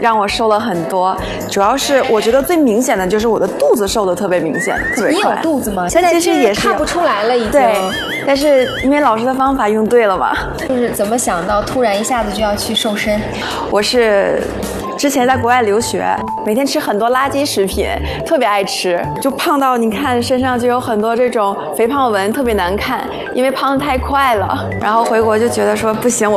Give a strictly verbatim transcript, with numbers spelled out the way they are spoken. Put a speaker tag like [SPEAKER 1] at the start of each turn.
[SPEAKER 1] 让我瘦了很多。主要是我觉得最明显的就是我的肚子瘦的特别明显，特别快。
[SPEAKER 2] 你有肚子吗？
[SPEAKER 1] 现在其实也是
[SPEAKER 2] 看不出来了，已经。
[SPEAKER 1] 对，但是因为老师的方法用对了嘛。
[SPEAKER 2] 就是怎么想到突然一下子就要去瘦身？
[SPEAKER 1] 我是之前在国外留学，每天吃很多垃圾食品，特别爱吃，就胖到你看身上就有很多这种肥胖纹，特别难看，因为胖得太快了。然后回国就觉得说不行，我